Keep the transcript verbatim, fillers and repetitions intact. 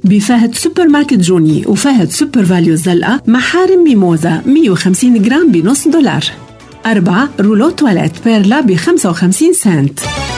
بفهد سوبر ماركت جوني وفهد سوبر فاليو الزلقة محارم ميموزا مية وخمسين جرام بنص دولار. أربعة رولو تواليت بيرلا بخمسة وخمسين سنت.